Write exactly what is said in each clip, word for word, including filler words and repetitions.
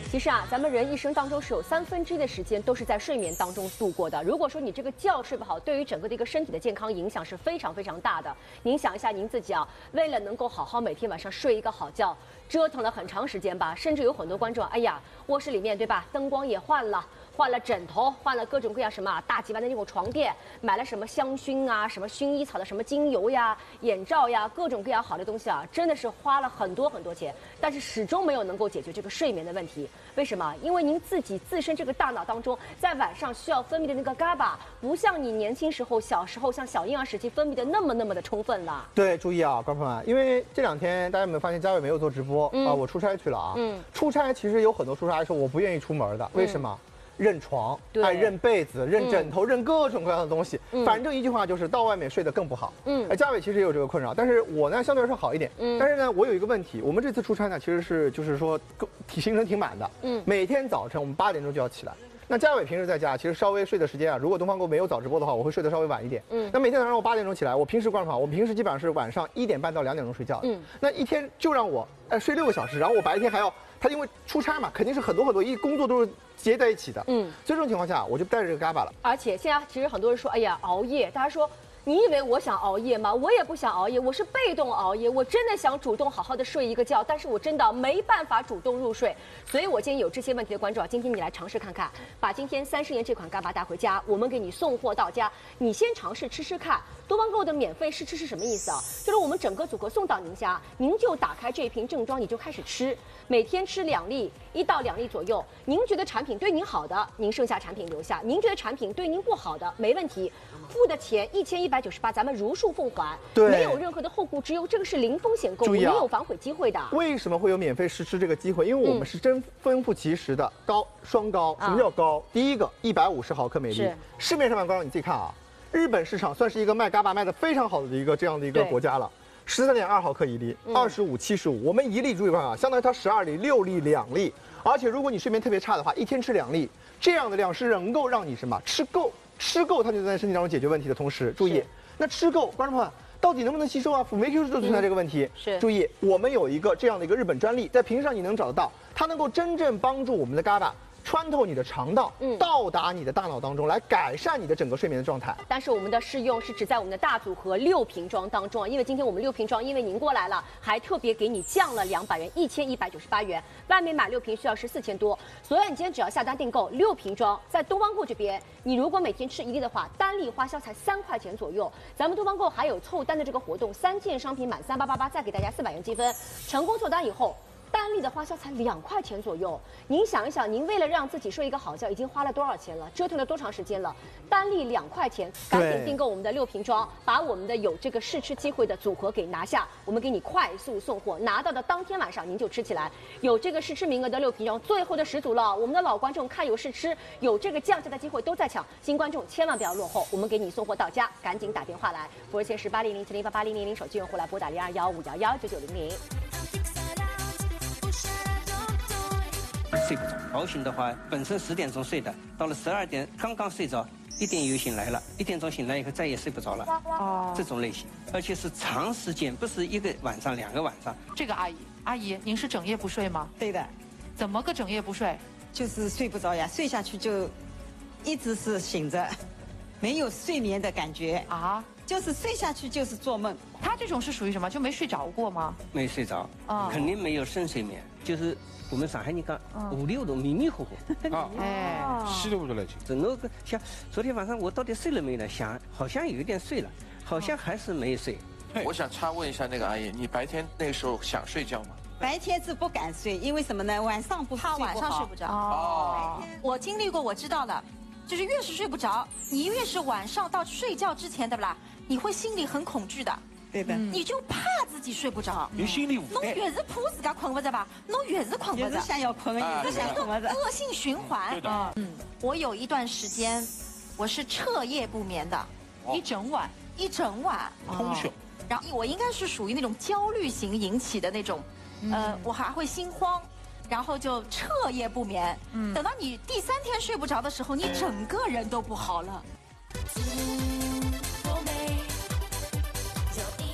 其实啊，咱们人一生当中是有三分之一的时间都是在睡眠当中度过的。如果说你这个觉睡不好，对于整个的一个身体的健康影响是非常非常大的。您想一下您自己啊，为了能够好好每天晚上睡一个好觉，折腾了很长时间吧，甚至有很多观众，哎呀，卧室里面对吧，灯光也换了。 换了枕头，换了各种各样什么大几万的那种床垫，买了什么香薰啊，什么薰衣草的什么精油呀、眼罩呀，各种各样好的东西啊，真的是花了很多很多钱，但是始终没有能够解决这个睡眠的问题。为什么？因为您自己自身这个大脑当中，在晚上需要分泌的那个 G A B A， 不像你年轻时候、小时候像小婴儿时期分泌的那么那么的充分了。 对，注意啊，观众朋友们，因为这两天大家有没有发现嘉伟没有做直播啊、嗯呃？我出差去了啊。嗯。出差其实有很多出差来说我不愿意出门的，为什么？嗯 认床，哎，认被子，认枕头，嗯、认各种各样的东西。嗯、反正一句话就是到外面睡得更不好。嗯，哎，嘉伟其实也有这个困扰，但是我呢相对来说好一点。嗯，但是呢，我有一个问题，我们这次出差呢其实是就是说体行程挺满的。嗯，每天早晨我们八点钟就要起来。那嘉伟平时在家其实稍微睡的时间啊，如果东方购没有早直播的话，我会睡得稍微晚一点。嗯，那每天早上我八点钟起来，我平时观众朋友，我平时基本上是晚上一点半到两点钟睡觉。嗯，那一天就让我哎睡六个小时，然后我白天还要。 他因为出差嘛，肯定是很多很多一工作都是结在一起的，嗯，所以这种情况下，我就带着这个 G A B A 了。 而且现在其实很多人说，哎呀，熬夜，大家说。 你以为我想熬夜吗？我也不想熬夜，我是被动熬夜。我真的想主动好好的睡一个觉，但是我真的没办法主动入睡。所以我今天有这些问题的观众啊，今天你来尝试看看，把今天三十年这款 G A B A 带回家，我们给你送货到家，你先尝试吃吃看。多方购的免费试吃是什么意思啊？就是我们整个组合送到您家，您就打开这瓶正装，你就开始吃，每天吃两粒，一到两粒左右。您觉得产品对您好的，您剩下产品留下；您觉得产品对您不好的，没问题。 付的钱一千一百九十八，咱们如数奉还，没有任何的后顾之忧，这个是零风险购物，没有反悔机会的。 为什么会有免费试吃这个机会？因为我们是真丰富其实的高双高。什么叫高？第一个一百五十毫克每粒，市面上面观众你自己看啊，日本市场算是一个卖 G A B A 卖的非常好的一个这样的一个国家了。 十三点二毫克一粒，二十五、七十五，我们一粒注意看啊，相当于它十二粒，六粒两粒。而且如果你睡眠特别差的话，一天吃两粒，这样的量是能够让你什么吃够，吃够它就在身体当中解决问题的同时，注意，那吃够，观众朋友们到底能不能吸收啊？辅酶 Q 十就存在这个问题。是，注意，我们有一个这样的一个日本专利，在屏幕上你能找得到，它能够真正帮助我们的 G A B A。 穿透你的肠道，嗯，到达你的大脑当中，来改善你的整个睡眠的状态。 但是我们的试用是只在我们的大组合六瓶装当中啊，因为今天我们六瓶装，因为您过来了，还特别给你降了两百元，一千一百九十八元。外面买六瓶需要是四千多，所以你今天只要下单订购六瓶装，在东方购这边，你如果每天吃一粒的话，单粒花销才三块钱左右。咱们东方购还有凑单的这个活动，三件商品满三八八八，再给大家四百元积分。成功凑单以后。 单粒的花销才两块钱左右，您想一想，您为了让自己睡一个好觉，已经花了多少钱了？折腾了多长时间了？单粒两块钱，赶紧订购我们的六瓶装，把我们的有这个试吃机会的组合给拿下，我们给你快速送货，拿到的当天晚上您就吃起来。有这个试吃名额的六瓶装，最后的十组了。我们的老观众看有试吃，有这个降价的机会都在抢，新观众千万不要落后，我们给你送货到家，赶紧打电话来，拨热线是八零零七零八八零零零，手机用户来拨打零二幺五幺幺九九零零。 睡不着，熬醒的话，本身十点钟睡的，到了十二点刚刚睡着，一点又醒来了，一点钟醒来以后再也睡不着了。哦，这种类型，而且是长时间，不是一个晚上、两个晚上。 这个阿姨，阿姨，您是整夜不睡吗？ 对的。 怎么个整夜不睡？ 就是睡不着呀，睡下去就一直是醒着，没有睡眠的感觉啊。 就是睡下去就是做梦， 他这种是属于什么？就没睡着过吗？ 没睡着，啊，肯定没有深睡眠，就是我们上海人讲五六度迷迷糊糊， 啊，哎，稀里糊涂来去。 整个像昨天晚上我到底睡了没呢？想好像有一点睡了，好像还是没睡。 我想插问一下那个阿姨，你白天那个时候想睡觉吗？ 白天是不敢睡，因为什么呢？晚上不怕晚上睡不着。哦，我经历过，我知道了，就是越是睡不着，你越是晚上到睡觉之前，对不啦？你会心里很恐惧的。 对的。 你就怕自己睡不着。 你心里无侬越是怕自家困不着吧，侬越是困不着。 越是想要困，越是想困不着。 恶性循环。 对的。 嗯，我有一段时间，我是彻夜不眠的， 一整晚， 一整晚通宵。 然后我应该是属于那种焦虑型引起的那种。 呃，我还会心慌，然后就彻夜不眠。嗯，等到你第三天睡不着的时候，你整个人都不好了。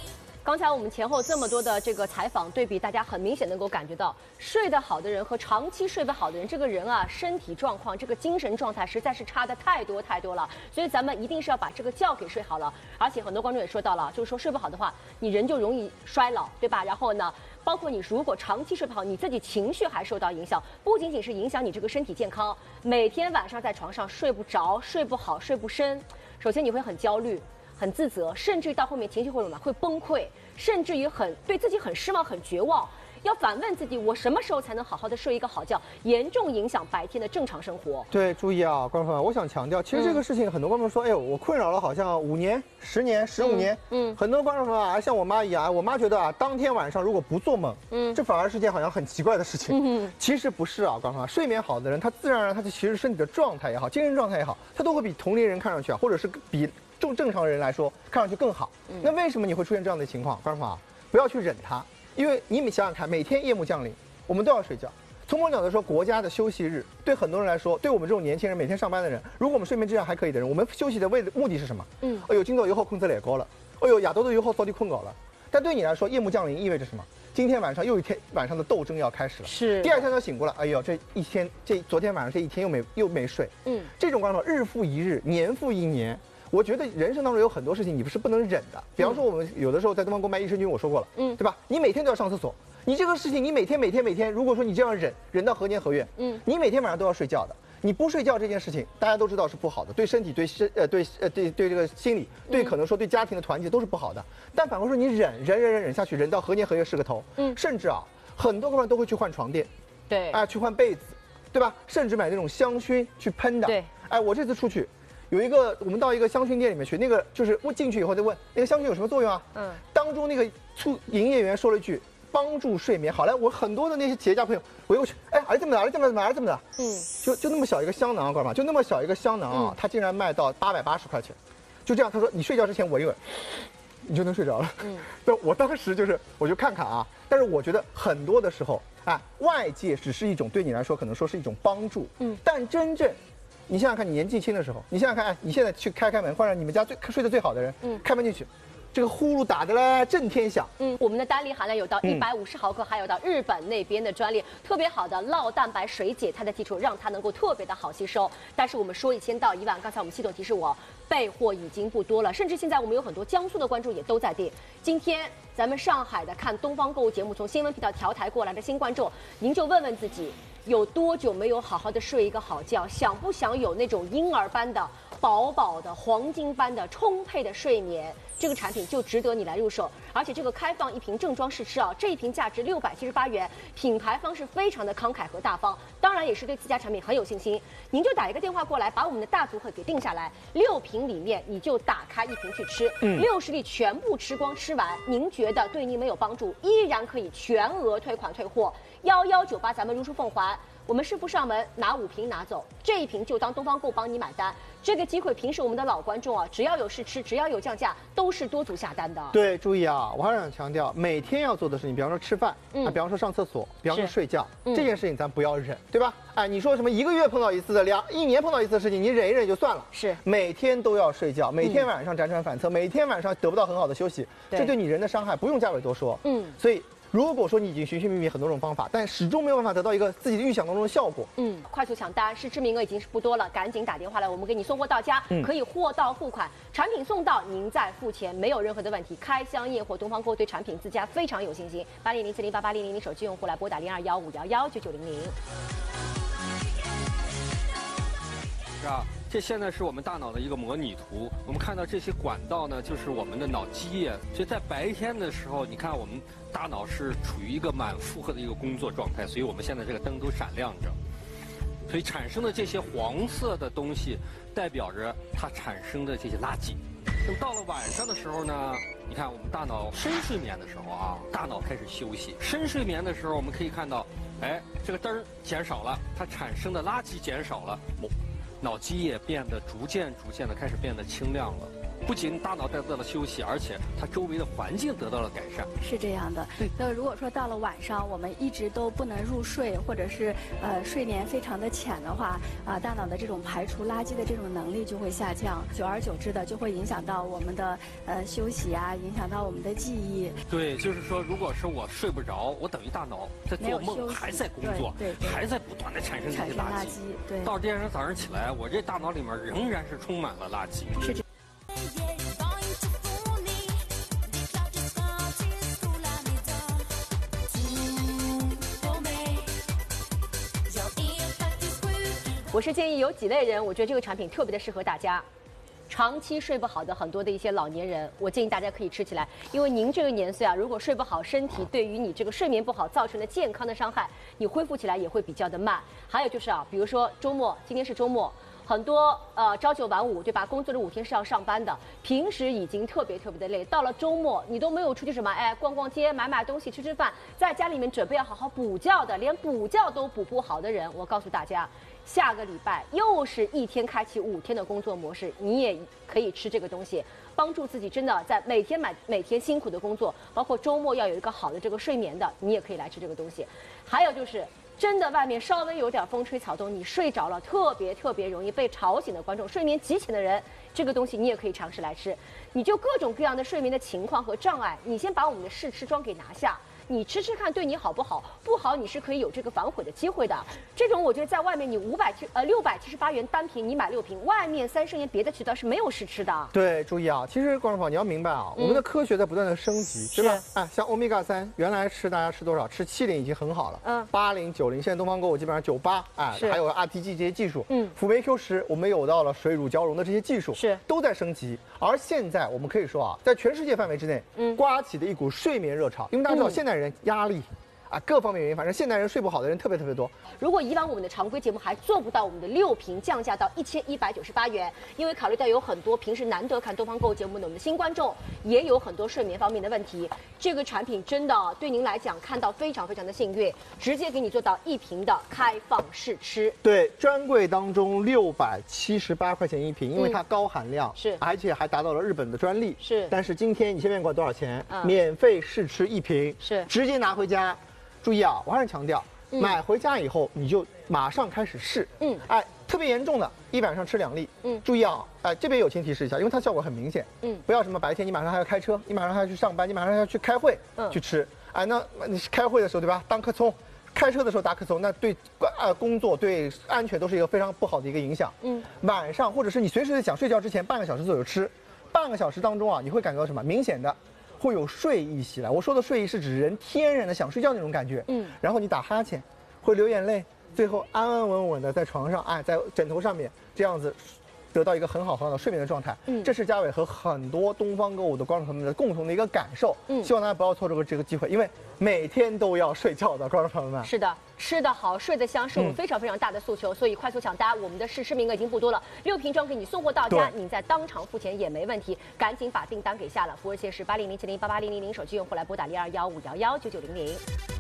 刚才我们前后这么多的这个采访对比，大家很明显能够感觉到，睡得好的人和长期睡不好的人，这个人啊，身体状况、这个精神状态实在是差的太多太多了。所以咱们一定是要把这个觉给睡好了。而且很多观众也说到了，就是说睡不好的话，你人就容易衰老，对吧？然后呢，包括你如果长期睡不好，你自己情绪还受到影响，不仅仅是影响你这个身体健康，每天晚上在床上睡不着、睡不好、睡不深，首先你会很焦虑。很自责，甚至于到后面情绪会什么会崩溃，甚至于很对自己很失望、很绝望，要反问自己：我什么时候才能好好的睡一个好觉？严重影响白天的正常生活。 对，注意啊，观众朋友，我想强调，其实这个事情很多观众说，哎呦，我困扰了好像五年、十年、十五年，嗯，很多观众说啊，像我妈一样，我妈觉得啊，当天晚上如果不做梦，嗯，这反而是件好像很奇怪的事情。嗯，其实不是啊，观众朋友，睡眠好的人，他自然而然他的其实身体的状态也好，精神状态也好，他都会比同龄人看上去啊，或者是比。正正常人来说，看上去更好。嗯、那为什么你会出现这样的情况？观众朋友，不要去忍它，因为你们想想看，每天夜幕降临，我们都要睡觉。从某种角度说，国家的休息日对很多人来说，对我们这种年轻人每天上班的人，如果我们睡眠质量还可以的人，我们休息的为目的是什么？嗯，哎呦，今早以后困得来高了，哎呦，亚多的以后早点困高了。但对你来说，夜幕降临意味着什么？今天晚上又一天晚上的斗争要开始了。是。第二天就醒过来，哎呦，这一天，这昨天晚上这一天又没又没睡。嗯，这种观众日复一日，年复一年。我觉得人生当中有很多事情你不是不能忍的，比方说我们有的时候在东方购买益生菌，我说过了，嗯，对吧？你每天都要上厕所，你这个事情你每天每天每天，如果说你这样忍，忍到何年何月，嗯，你每天晚上都要睡觉的，你不睡觉这件事情大家都知道是不好的，对身体、对身呃对呃对对这个心理、对可能说对家庭的团结都是不好的。但反过说你忍忍忍忍忍下去，忍到何年何月是个头，嗯，甚至啊很多哥们都会去换床垫，对，啊去换被子，对吧？甚至买那种香薰去喷的，对，哎我这次出去。有一个，我们到一个香薰店里面去，那个就是我进去以后就问那个香薰有什么作用啊？嗯，当中那个促营业员说了一句帮助睡眠。好嘞，我很多的那些企业家朋友围过去，哎，儿子这么的，儿子这么的，儿子这么的，嗯，就就那么小一个香囊，干嘛？就那么小一个香囊啊，他竟然卖到八百八十块钱，就这样，他说你睡觉之前闻一闻，你就能睡着了。嗯，但我当时就是我就看看啊，但是我觉得很多的时候，啊，外界只是一种对你来说可能说是一种帮助，嗯，但真正。你想想看，你年纪轻的时候，你想想看，哎，你现在去开开门，或者你们家最睡得最好的人，嗯，开门进去，这个呼噜打得嘞震天响。嗯，我们的单粒含量有到一百五十毫克，还有到日本那边的专利，特别好的酪蛋白水解它的基础，让它能够特别的好吸收。但是我们说一千到一万，刚才我们系统提示我备货已经不多了，甚至现在我们有很多江苏的观众也都在订。今天咱们上海的看东方购物节目，从新闻频道调台过来的新观众，您就问问自己。有多久没有好好的睡一个好觉？想不想有那种婴儿般的、饱饱的、黄金般的、充沛的睡眠？这个产品就值得你来入手。而且这个开放一瓶正装试吃啊，这一瓶价值六百七十八元，品牌方是非常的慷慨和大方，当然也是对自家产品很有信心。您就打一个电话过来，把我们的大组合给定下来，六瓶里面你就打开一瓶去吃，嗯，六十粒全部吃光吃完，您觉得对您没有帮助，依然可以全额退款退货。幺幺九八，咱们如数奉还。我们师傅上门拿五瓶拿走，这一瓶就当东方购帮你买单。这个机会平时我们的老观众啊，只要有试吃，只要有降价，都是多组下单的。对，注意啊，我还是想强调，每天要做的事情，比方说吃饭，嗯，啊，比方说上厕所，比方说睡觉，嗯，这件事情咱不要忍，对吧？哎，你说什么一个月碰到一次的，两一年碰到一次的事情，你忍一忍就算了。是，每天都要睡觉，每天晚上辗转反侧，每天晚上得不到很好的休息，这对你人的伤害不用嘉伟多说。嗯，所以。如果说你已经寻寻觅觅很多种方法，但始终没有办法得到一个自己预想当中的效果，嗯，快速抢单，试吃名额已经是不多了，赶紧打电话来，我们给你送货到家，嗯，可以货到付款，产品送到您再付钱，没有任何的问题。开箱验货，东方购对产品自家非常有信心。八零零四零八八零零零手机用户来拨打零二幺五幺幺九九零零。 是啊。这现在是我们大脑的一个模拟图，我们看到这些管道呢，就是我们的脑基液。所以在白天的时候，你看我们大脑是处于一个满负荷的一个工作状态，所以我们现在这个灯都闪亮着。所以产生的这些黄色的东西，代表着它产生的这些垃圾。那么到了晚上的时候呢，你看我们大脑深睡眠的时候啊，大脑开始休息。深睡眠的时候，我们可以看到，哎，这个灯减少了，它产生的垃圾减少了。脑基也变得逐渐逐渐的开始变得清亮了。 不仅大脑得到了休息，而且它周围的环境得到了改善。 是这样的。那如果说到了晚上，我们一直都不能入睡，或者是呃睡眠非常的浅的话，啊、呃，大脑的这种排除垃圾的这种能力就会下降，久而久之的就会影响到我们的呃休息啊，影响到我们的记忆。 对，就是说，如果是我睡不着，我等于大脑在做梦，还在工作， 对对对， 还在不断的产生这些垃圾。垃圾对， 到第二天早上起来，我这大脑里面仍然是充满了垃圾。 是这。 我是建议有几类人，我觉得这个产品特别的适合大家。长期睡不好的很多的一些老年人，我建议大家可以吃起来，因为您这个年岁啊，如果睡不好，身体对于你这个睡眠不好造成的健康的伤害，你恢复起来也会比较的慢。还有就是啊，比如说周末，今天是周末。很多呃朝九晚五，对吧？工作的五天是要上班的，平时已经特别特别的累，到了周末你都没有出去什么，哎，逛逛街、买买东西、吃吃饭，在家里面准备要好好补觉的，连补觉都补不好的人，我告诉大家，下个礼拜又是一天开启五天的工作模式，你也可以吃这个东西，帮助自己真的在每天买每天辛苦的工作，包括周末要有一个好的这个睡眠的，你也可以来吃这个东西。还有就是。真的，外面稍微有点风吹草动，你睡着了，特别特别容易被吵醒的观众，睡眠极浅的人，这个东西你也可以尝试来吃。你就各种各样的睡眠的情况和障碍，你先把我们的试吃装给拿下，你吃吃看对你好不好？不好你是可以有这个反悔的机会的。这种我觉得在外面你五百七呃六百七十八元单瓶，你买六瓶，外面三生盐别的渠道是没有试吃的。 对，注意啊，其实观众朋友你要明白啊，嗯、我们的科学在不断的升级，对吧？啊，像欧米伽三，原来吃大家吃多少？吃七零已经很好了，嗯，八零、九零，现在东方购物基本上九八，哎，还有 R T G 这些技术，嗯，辅酶 Q 十，我们有到了水乳交融的这些技术，是都在升级。而现在我们可以说啊，在全世界范围之内，嗯，刮起的一股睡眠热潮，因为大家知道现代人压力。啊，各方面原因，反正现代人睡不好的人特别特别多。 如果以往我们的常规节目还做不到我们的六瓶降价到一千一百九十八元，因为考虑到有很多平时难得看东方购物节目的我们的新观众，也有很多睡眠方面的问题，这个产品真的对您来讲看到非常非常的幸运，直接给你做到一瓶的开放试吃。 对，专柜当中六百七十八块钱一瓶，因为它高含量， 嗯、是， 而且还达到了日本的专利。 是， 但是今天你先别管多少钱，嗯、免费试吃一瓶， 是， 直接拿回家。注意啊，我还是强调，嗯、买回家以后你就马上开始试。嗯，哎，特别严重的，一晚上吃两粒。嗯，注意啊，哎，这边友情提示一下，因为它效果很明显。嗯，不要什么白天你马上还要开车，你马上还要去上班，你马上还要去开会，嗯，去吃。哎，那你开会的时候对吧？当颗葱，开车的时候打颗葱，那对呃工作对安全都是一个非常不好的一个影响。嗯，晚上或者是你随时想睡觉之前半个小时左右吃，半个小时当中啊，你会感觉到什么？明显的。会有睡意袭来，我说的睡意是指人天然的想睡觉那种感觉，嗯，然后你打哈欠，会流眼泪，最后安安稳稳的在床上，哎，在枕头上面这样子，得到一个很好很好的睡眠的状态，嗯，这是嘉伟和很多东方购物的观众朋友们的共同的一个感受，嗯，希望大家不要错过这个机会，因为每天都要睡觉的观众朋友们， 是的。吃得好，睡得香，是我们非常非常大的诉求，嗯、所以快速抢单，我们的试吃名额已经不多了，六瓶装给你送货到家，你在当场付钱也没问题，赶紧把订单给下了。服务热线是八零零七零八八零零零，手机用户来拨打零二幺五幺幺九九零零。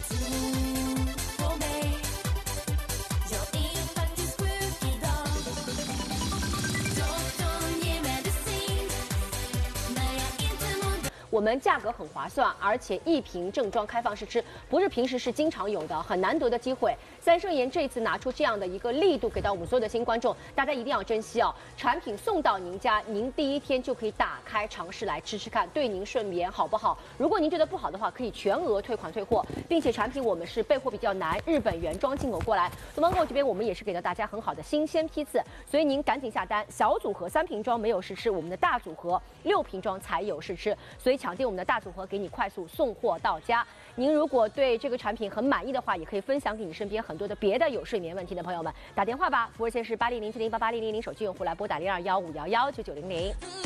我们价格很划算，而且一瓶正装开放试吃，不是平时是经常有的，很难得的机会。三生盐这一次拿出这样的一个力度，给到我们所有的新观众，大家一定要珍惜哦。产品送到您家，您第一天就可以打开尝试来吃吃看，对您睡眠好不好？如果您觉得不好的话，可以全额退款退货，并且产品我们是备货比较难，日本原装进口过来。东方购物这边我们也是给到大家很好的新鲜批次，所以您赶紧下单。小组合三瓶装没有试吃，我们的大组合六瓶装才有试吃，所以抢定我们的大组合，给你快速送货到家。您如果对这个产品很满意的话，也可以分享给你身边很多的别的有睡眠问题的朋友们，打电话吧，服务热线是八零零七零八八零零零，手机用户来拨打零二幺五幺幺九九零零。